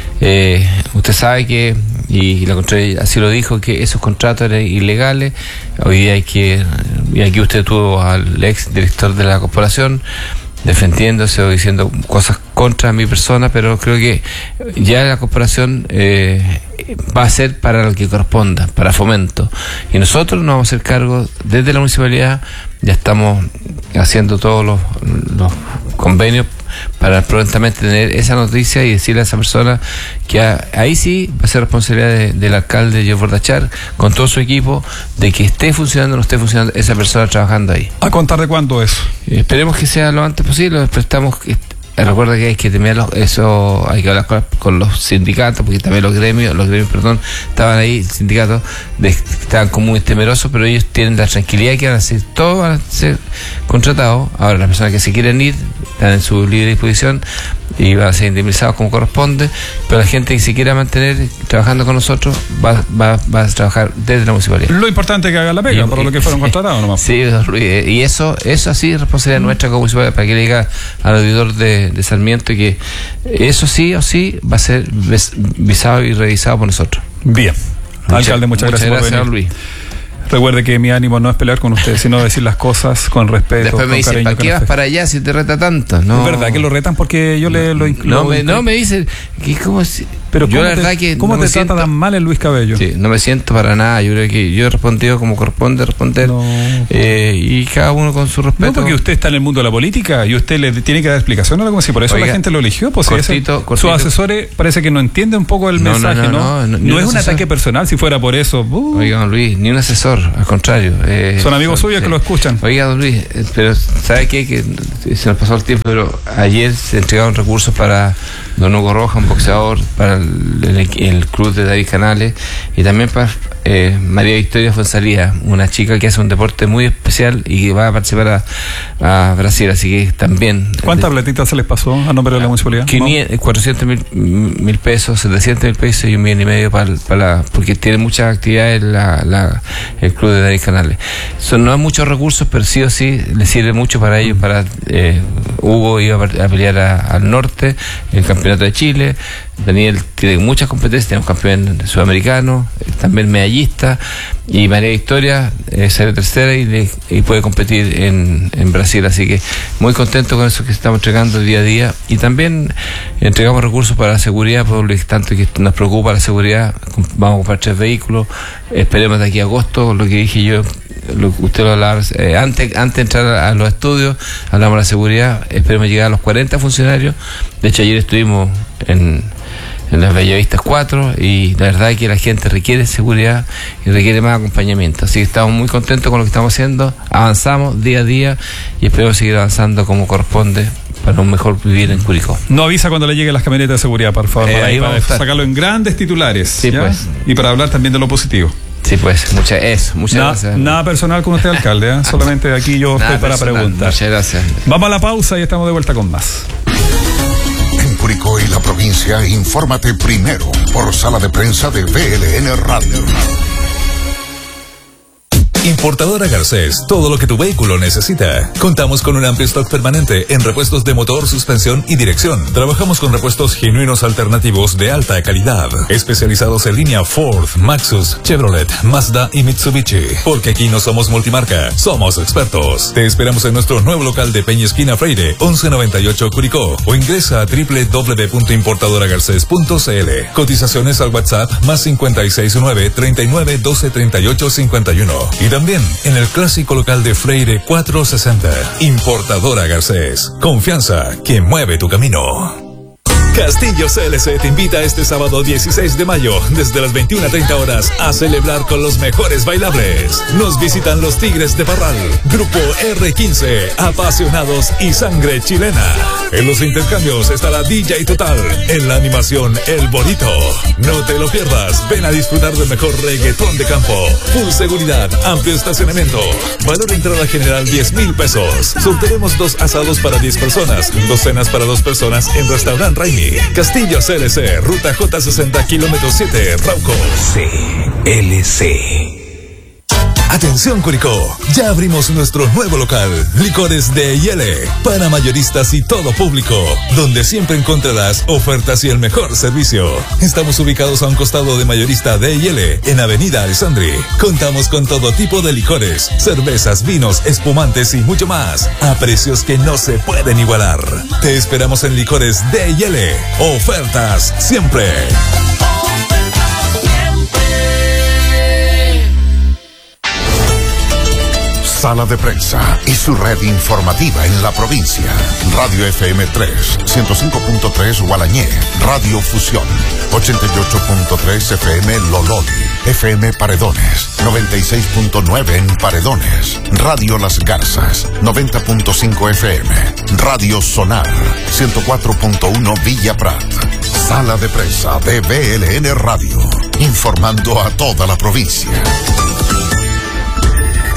I: Eh, usted sabe que, y la Contraloría así lo dijo, que esos contratos eran ilegales. Hoy día hay que, y aquí usted tuvo al ex director de la corporación defendiéndose o diciendo cosas contra mi persona, pero creo que ya la corporación eh, va a ser para lo que corresponda, para fomento, y nosotros nos vamos a hacer cargo desde la municipalidad. Ya estamos haciendo todos los, los convenios para prontamente tener esa noticia y decirle a esa persona que a, ahí sí va a ser responsabilidad de, del alcalde Joe Bordachar con todo su equipo de que esté funcionando o no esté funcionando esa persona trabajando ahí.
A: ¿A contar de cuándo es?
I: Eh, esperemos que sea lo antes posible. Pero estamos, eh, recuerda que hay que tener los, eso, hay que hablar con, con los sindicatos, porque también los gremios, los gremios, perdón, estaban ahí, sindicatos de, estaban como muy temerosos, pero ellos tienen la tranquilidad que van a ser, todos van a ser contratados. Ahora las personas que se quieren ir están en su libre disposición, y van a ser indemnizados como corresponde, pero la gente que se quiera mantener trabajando con nosotros va, va, va a trabajar desde la municipalidad.
A: Lo importante es que haga la pega, y, por y, lo que fueron contratados nomás.
I: Sí, Luis, y eso, eso así es responsabilidad mm. nuestra como municipalidad, para que le diga al auditor de, de Sarmiento que eso sí o sí va a ser visado y revisado por nosotros.
A: Bien.
I: Muchas,
A: Alcalde, muchas,
I: muchas
A: gracias,
I: gracias
A: por venir.
I: Luis.
A: Recuerde que mi ánimo no es pelear con usted, sino decir las cosas con respeto.
I: Después me dicen, ¿para qué vas para allá si te reta tanto? No.
A: Es verdad que lo retan porque yo le lo incluyo.
I: No, me, no me dicen, que ¿cómo si?
A: Pero
I: yo
A: ¿cómo
I: la
A: te,
I: verdad que
A: ¿cómo
I: no
A: te
I: me
A: trata
I: siento,
A: tan mal el Luis Cabello?
I: Sí, no me siento para nada. Yo creo que yo he respondido como corresponde responder. No. Eh, y cada uno con su respeto.
A: No, porque usted está en el mundo de la política y usted le tiene que dar explicación a la Comisión. Por eso Oiga, la gente lo eligió. Pues cortito, ese, cortito. Sus asesores parece que no entienden un poco el no, mensaje, ¿no? No, no, no, no, no es un asesor. Ataque personal, si fuera por eso. Uh.
I: Oiga, don Luis, ni un asesor, al contrario. Eh,
A: Son amigos suyos sí. que lo escuchan.
I: Oiga, don Luis, pero ¿sabe qué? Que se nos pasó el tiempo, pero ayer se entregaron recursos para don Hugo Roja, un boxeador, para el, el, el club de David Canales, y también para eh, María Victoria Fonsalía, una chica que hace un deporte muy especial y que va a participar a, a Brasil, así que también.
A: ¿Cuántas platitas se les pasó a nombre de la municipalidad?
I: cuatrocientos mil pesos, setecientos mil pesos y un millón y medio para, para la, porque tiene muchas actividades la, la, el club de David Canales. Son, no hay muchos recursos, pero sí o sí le sirve mucho para ellos. Para eh, Hugo iba a pelear a, al norte, el campeonato de Chile. Daniel tiene muchas competencias, tenemos campeón sudamericano, también medallista, y María Victoria eh, sale tercera y, le, y puede competir en, en Brasil, así que muy contento con eso que estamos entregando día a día. Y también entregamos recursos para la seguridad, por lo tanto que nos preocupa la seguridad. Vamos a comprar tres vehículos, esperemos de aquí a agosto, lo que dije yo, lo que usted lo hablaba eh, antes, antes de entrar a, a los estudios, hablamos de la seguridad, esperemos llegar a los cuarenta funcionarios. De hecho ayer estuvimos en en las Bellavistas cuatro, y la verdad es que la gente requiere seguridad y requiere más acompañamiento, así que estamos muy contentos con lo que estamos haciendo, avanzamos día a día y esperemos seguir avanzando como corresponde para un mejor vivir en Curicó.
A: No avisa cuando le lleguen las camionetas de seguridad, por favor, eh, para, ahí para sacarlo en grandes titulares,
I: sí,
A: ¿ya?
I: Pues.
A: Y para hablar también de lo positivo.
I: Sí, pues, muchas eso, muchas
A: Na,
I: gracias.
A: Nada personal con usted, alcalde, ¿eh? Solamente aquí yo estoy para personal, preguntar.
I: Muchas gracias.
A: Vamos a la pausa y estamos de vuelta con más.
B: En Curicó y la provincia, infórmate primero por Sala de Prensa de V L N Radio.
C: Importadora Garcés, todo lo que tu vehículo necesita. Contamos con un amplio stock permanente en repuestos de motor, suspensión y dirección. Trabajamos con repuestos genuinos alternativos de alta calidad, especializados en línea Ford, Maxus, Chevrolet, Mazda y Mitsubishi. Porque aquí no somos multimarca, somos expertos. Te esperamos en nuestro nuevo local de Peña Esquina Freire, once noventa y ocho Curicó, o ingresa a doble u doble u doble u punto importadora garcés punto c l. Cotizaciones al WhatsApp más cincuenta y seis nueve, treinta y nueve, doce, treinta y ocho, cincuenta y uno. Y también en el clásico local de Freire cuatrocientos sesenta. Importadora Garcés. Confianza que mueve tu camino. Castillo C L C te invita este sábado dieciséis de mayo desde las veintiuna treinta horas a celebrar con los mejores bailables. Nos visitan los Tigres de Parral, Grupo R quince, Apasionados y Sangre Chilena. En los intercambios estará D J Total, en la animación El Bonito. No te lo pierdas, ven a disfrutar del mejor reggaetón de campo. Full seguridad, amplio estacionamiento. Valor de entrada general diez mil pesos. Sortearemos dos asados para diez personas, dos cenas para dos personas en Restaurant Raimi. Castillo C L C, ruta J sesenta, kilómetro siete, Rauco.
J: C L C.
C: Atención Curicó, ya abrimos nuestro nuevo local, Licores de Yele, para mayoristas y todo público, donde siempre encontrarás ofertas y el mejor servicio. Estamos ubicados a un costado de Mayorista de Yele, en Avenida Alessandri. Contamos con todo tipo de licores, cervezas, vinos, espumantes y mucho más, a precios que no se pueden igualar. Te esperamos en Licores de Yele. Ofertas siempre.
B: Sala de Prensa y su red informativa en la provincia. Radio F M tres, ciento cinco punto tres Gualañé. Radio Fusión, ochenta y ocho punto tres F M Lolol. F M Paredones, noventa y seis punto nueve en Paredones. Radio Las Garzas, noventa punto cinco F M. Radio Sonar, ciento cuatro punto uno Villa Prat. Sala de Prensa de V L N Radio, informando a toda la provincia.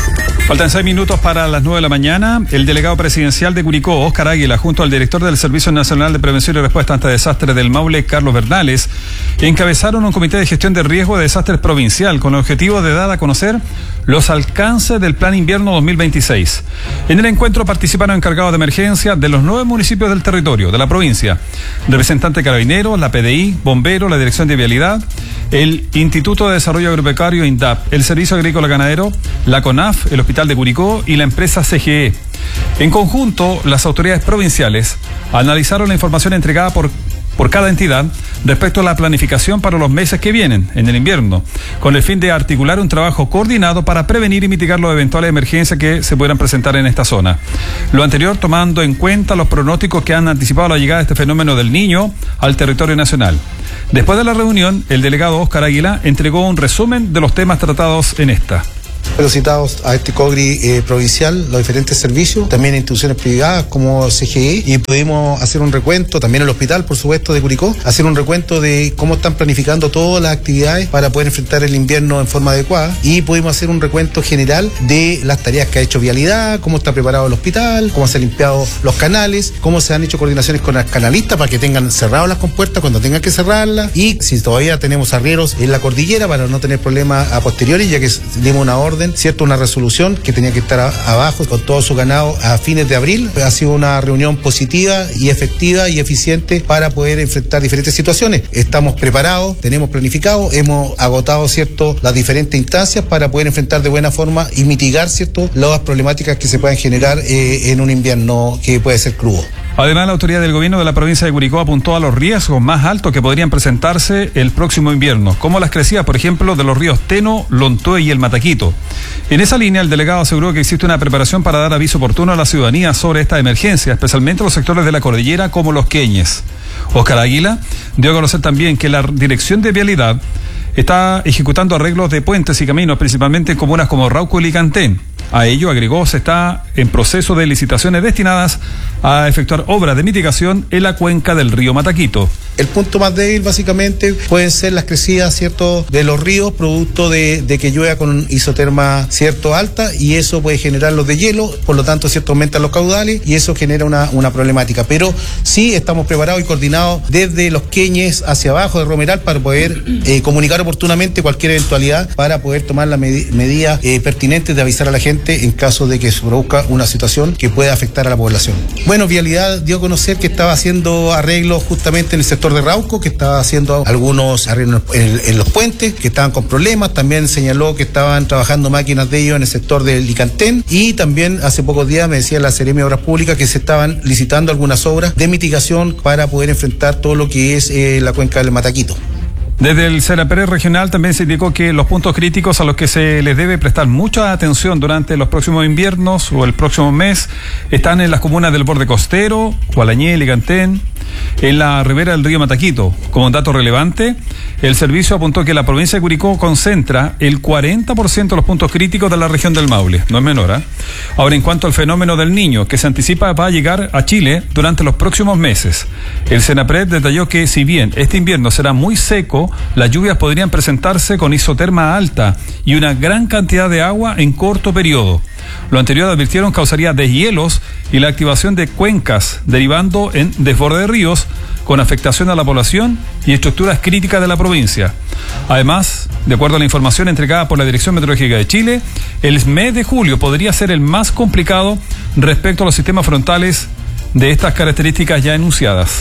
A: Faltan seis minutos para las nueve de la mañana. El delegado presidencial de Curicó, Óscar Águila, junto al director del Servicio Nacional de Prevención y Respuesta ante Desastres del Maule, Carlos Bernales, encabezaron un comité de gestión de riesgo de desastres provincial con el objetivo de dar a conocer los alcances del Plan Invierno dos mil veintiséis. En el encuentro participaron encargados de emergencia de los nueve municipios del territorio de la provincia, representantes carabineros, la P D I, bomberos, la Dirección de Vialidad, el Instituto de Desarrollo Agropecuario INDAP, el Servicio Agrícola Ganadero, la CONAF, el Hospital de Curicó y la empresa C G E. En conjunto, las autoridades provinciales analizaron la información entregada por, por cada entidad respecto a la planificación para los meses que vienen, en el invierno, con el fin de articular un trabajo coordinado para prevenir y mitigar las eventuales emergencias que se puedan presentar en esta zona. Lo anterior tomando en cuenta los pronósticos que han anticipado la llegada de este fenómeno del Niño al territorio nacional. Después de la reunión, el delegado Óscar Águila entregó un resumen de los temas tratados en esta.
K: Fueron citados a este COGRI eh, provincial los diferentes servicios, también instituciones privadas como C G E, y pudimos hacer un recuento, también el hospital, por supuesto, de Curicó, hacer un recuento de cómo están planificando todas las actividades para poder enfrentar el invierno en forma adecuada, y pudimos hacer un recuento general de las tareas que ha hecho Vialidad, cómo está preparado el hospital, cómo se han limpiado los canales, cómo se han hecho coordinaciones con las canalistas para que tengan cerradas las compuertas cuando tengan que cerrarlas, y si todavía tenemos arrieros en la cordillera para no tener problemas a posteriori, ya que dimos una orden, cierto, una resolución que tenía que estar a, abajo con todo su ganado a fines de abril. Ha sido una reunión positiva y efectiva y eficiente para poder enfrentar diferentes situaciones. Estamos preparados, tenemos planificado, hemos agotado, cierto, las diferentes instancias para poder enfrentar de buena forma y mitigar, cierto, las problemáticas que se puedan generar eh, en un invierno que puede ser crudo.
A: Además, la autoridad del gobierno de la provincia de Curicó apuntó a los riesgos más altos que podrían presentarse el próximo invierno, como las crecidas, por ejemplo, de los ríos Teno, Lontue y el Mataquito. En esa línea, el delegado aseguró que existe una preparación para dar aviso oportuno a la ciudadanía sobre esta emergencia, especialmente los sectores de la cordillera como los Queñes. Óscar Águila dio a conocer también que la Dirección de Vialidad está ejecutando arreglos de puentes y caminos, principalmente en comunas como Rauco y Licantén. A ello, agregó, se está en proceso de licitaciones destinadas a efectuar obras de mitigación en la cuenca del río Mataquito.
K: El punto más débil básicamente pueden ser las crecidas, cierto, de los ríos, producto de, de que llueva con isoterma, cierto, alta, y eso puede generar los de hielo, por lo tanto, cierto, aumentan los caudales y eso genera una, una problemática. Pero sí estamos preparados y coordinados desde los Queñes hacia abajo de Romeral para poder eh, comunicar oportunamente cualquier eventualidad, para poder tomar las med- medidas eh, pertinentes de avisar a la gente en caso de que se produzca una situación que pueda afectar a la población. Bueno, Vialidad dio a conocer que estaba haciendo arreglos justamente en el sector de Rauco, que estaba haciendo algunos arreglos en, en los puentes, que estaban con problemas. También señaló que estaban trabajando máquinas de ellos en el sector de Licantén, y también hace pocos días me decía la Seremi de Obras Públicas que se estaban licitando algunas obras de mitigación para poder enfrentar todo lo que es eh, la cuenca del Mataquito.
A: Desde el Serapere regional también se indicó que los puntos críticos a los que se les debe prestar mucha atención durante los próximos inviernos o el próximo mes están en las comunas del borde costero, Gualañé, Licantén, en la ribera del río Mataquito. Como dato relevante, el servicio apuntó que la provincia de Curicó concentra el cuarenta por ciento de los puntos críticos de la región del Maule. No es menor, ¿eh? Ahora, en cuanto al fenómeno del Niño, que se anticipa va a llegar a Chile durante los próximos meses, el Senapred detalló que si bien este invierno será muy seco, las lluvias podrían presentarse con isoterma alta y una gran cantidad de agua en corto periodo. Lo anterior, advirtieron, causaría deshielos y la activación de cuencas, derivando en desborde de ríos, con afectación a la población y estructuras críticas de la provincia. Además, de acuerdo a la información entregada por la Dirección Meteorológica de Chile, el mes de julio podría ser el más complicado respecto a los sistemas frontales de estas características ya enunciadas.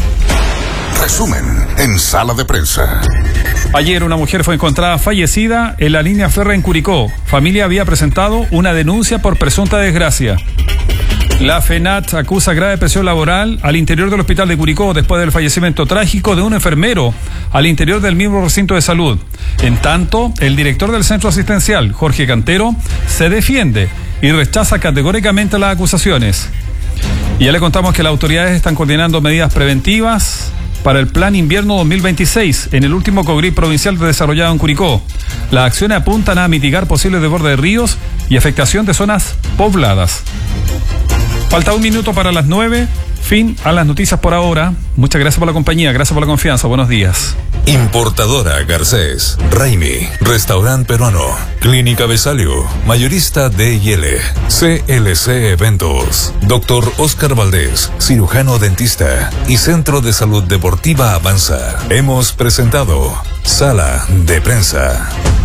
B: Resumen en Sala de Prensa.
A: Ayer una mujer fue encontrada fallecida en la línea férrea en Curicó. Familia había presentado una denuncia por presunta desgracia. La FENAT acusa grave presión laboral al interior del hospital de Curicó después del fallecimiento trágico de un enfermero al interior del mismo recinto de salud. En tanto, el director del centro asistencial, Jorge Cantero, se defiende y rechaza categóricamente las acusaciones. Y ya le contamos que las autoridades están coordinando medidas preventivas para el Plan Invierno dos mil veintiséis en el último COGRI provincial desarrollado en Curicó. Las acciones apuntan a mitigar posibles desbordes de ríos y afectación de zonas pobladas. Falta un minuto para las nueve. Fin a las noticias por ahora. Muchas gracias por la compañía, gracias por la confianza. Buenos días.
C: Importadora Garcés, Raimi, Restaurante Peruano, Clínica Besalio, Mayorista D y L, C L C Eventos, Doctor Oscar Valdés, Cirujano Dentista y Centro de Salud Deportiva Avanza. Hemos presentado Sala de Prensa.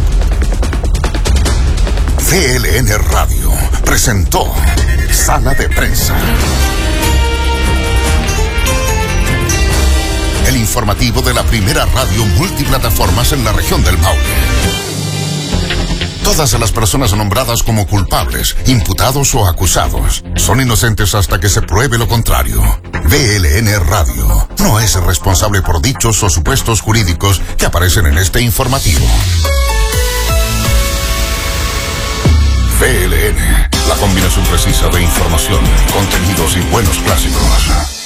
B: V L N Radio presentó Sala de Prensa. El informativo de la primera radio multiplataformas en la región del Maule. Todas las personas nombradas como culpables, imputados o acusados son inocentes hasta que se pruebe lo contrario. V L N Radio no es responsable por dichos o supuestos jurídicos que aparecen en este informativo. V L N, la combinación precisa de información, contenidos y buenos clásicos.